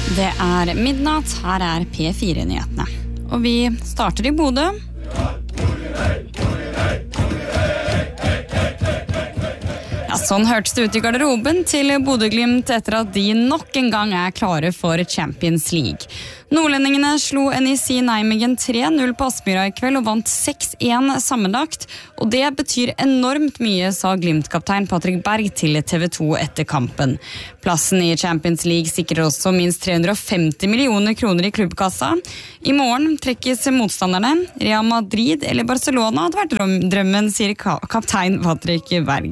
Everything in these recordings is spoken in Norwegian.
Det midnatt, her P4-nyhetene. Og vi starter I Bodø. Ja, sånn hørtes det ut I garderoben til Bodø-Glimt etter at de nok en gang klare for Champions League. Nordlendingene slo NEC Nijmegen 3-0 på Aspmyra I kveld og vant 6-1 sammenlagt, og det betyr enormt mye, sa Glimt-kaptein Patrick Berg til TV 2 etter kampen. Plassen I Champions League sikrer også minst 350 millioner kroner I klubbkassa. I morgen trekkes motstanderne. Real Madrid eller Barcelona hadde vært drømmen, sier kaptein Patrick Berg.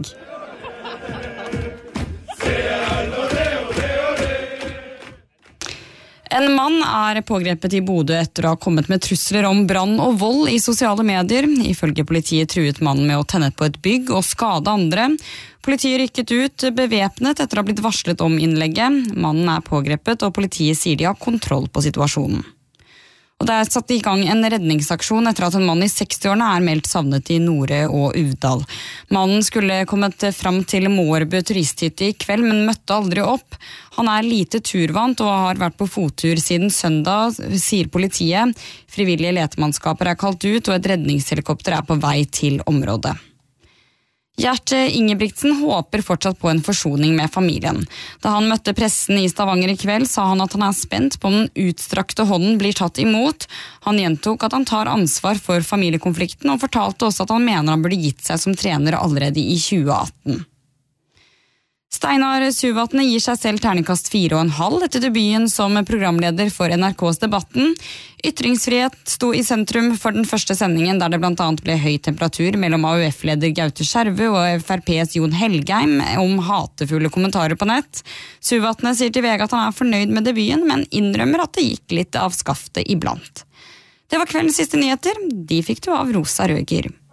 En mann pågrepet I Bodø etter å ha kommet med trusler om brann og vold I sosiale medier. Ifølge politiet truet mannen med å tenne på et bygg og skade andre. Politiet rykket ut bevæpnet etter å ha blitt varslet om innlegget. Mannen pågrepet, og politiet sier de har kontroll på situasjonen. Og det satt I gang en redningsaksjon etter at en mann I 60-årene meldt savnet I Nore og Uvdal. Mannen skulle kommet fram til Mårbu turisthytte I kveld, men møtte aldri opp. Han lite turvant og har vært på fottur siden søndag, sier politiet. Frivillige letemannskaper kalt ut, og et redningshelikopter på vei til området. Gjert Ingebrigtsen håper fortsatt på en forsoning med familien. Da han møtte pressen I Stavanger I kveld, sa han at han spent på om den utstrakte hånden blir tatt imot. Han gjentok at han tar ansvar for familiekonflikten, og fortalte også at han mener han burde gitt seg som trener allerede I 2018. Steinar Suvatne gir seg selv terningkast 4,5 etter debuten som programleder for NRKs Debatten. Ytringsfrihet sto I sentrum for den første sendingen, der det blant annet ble høy temperatur mellom AUF-leder Gaute Skjerve og FrPs Jon Helgheim om hatefulle kommentarer på nett. Suvatne sier til VG at han fornøyd med debuten, men innrømmer at det gikk litt av skaftet iblant. Det var kveldens siste nyheter. De fikk du av Rosa Røger.